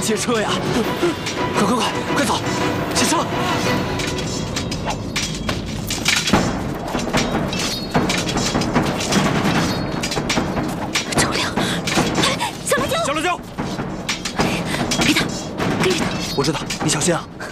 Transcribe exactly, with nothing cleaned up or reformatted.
劫车呀！快快快，快走，下车！ 赵亮，哎，小辣椒， 小辣椒， 别打，跟着他。 我知道，你小心啊！